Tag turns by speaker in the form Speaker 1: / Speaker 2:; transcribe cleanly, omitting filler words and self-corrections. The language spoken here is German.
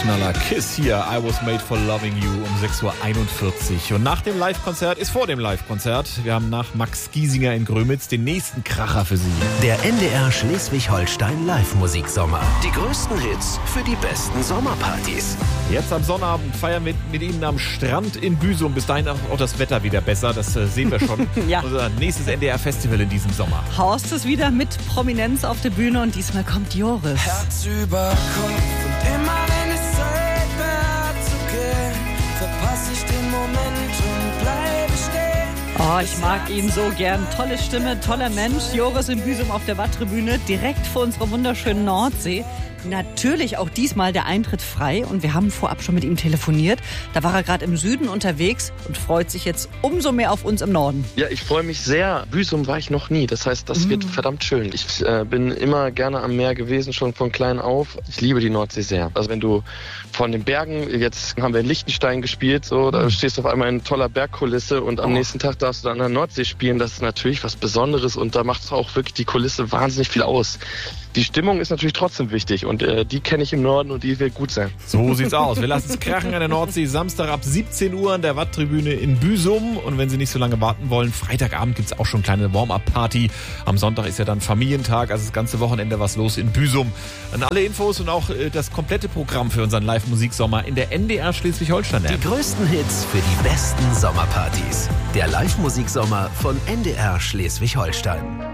Speaker 1: Knaller Kiss hier, I Was Made for Loving You um 6.41 Uhr. Und nach dem Live-Konzert ist vor dem Live-Konzert. Wir haben nach Max Giesinger in Grömitz den nächsten Kracher für Sie.
Speaker 2: Der NDR Schleswig-Holstein Live-Musiksommer. Die größten Hits für die besten Sommerpartys.
Speaker 1: Jetzt am Sonnabend feiern wir mit Ihnen am Strand in Büsum. Bis dahin auch das Wetter wieder besser, das sehen wir schon.
Speaker 3: Ja.
Speaker 1: Unser nächstes NDR-Festival in diesem Sommer.
Speaker 3: Horst ist wieder mit Prominenz auf der Bühne und diesmal kommt Joris.
Speaker 4: Herz über Kopf und immer wenn es Zeit wäre zu gehen, verpasse ich den Moment und bleibe stehen.
Speaker 3: Oh, ich mag ihn so gern. Tolle Stimme, toller Mensch. Joris in Büsum auf der Watttribüne, direkt vor unserer wunderschönen Nordsee. Natürlich auch diesmal der Eintritt frei und wir haben vorab schon mit ihm telefoniert. Da war er gerade im Süden unterwegs und freut sich jetzt umso mehr auf uns im Norden.
Speaker 5: Ja, ich freue mich sehr. Büsum war ich noch nie. Das heißt, das wird verdammt schön. Ich bin immer gerne am Meer gewesen, schon von klein auf. Ich liebe die Nordsee sehr. Also wenn du von den Bergen, jetzt haben wir in Liechtenstein gespielt, so, da stehst du auf einmal in toller Bergkulisse und am nächsten Tag darfst du an der Nordsee spielen. Das ist natürlich was Besonderes und da macht auch wirklich die Kulisse wahnsinnig viel aus. Die Stimmung ist natürlich trotzdem wichtig und die kenne ich im Norden und die wird gut sein.
Speaker 1: So sieht's aus. Wir lassen es krachen an der Nordsee. Samstag ab 17 Uhr an der Watttribüne in Büsum. Und wenn Sie nicht so lange warten wollen, Freitagabend gibt's auch schon eine kleine Warm-Up-Party. Am Sonntag ist ja dann Familientag, also das ganze Wochenende was los in Büsum. Und alle Infos und auch das komplette Programm für unseren Live-Musiksommer in der NDR Schleswig-Holstein-App.
Speaker 2: Die größten Hits für die besten Sommerpartys. Der Live-Musiksommer von NDR Schleswig-Holstein.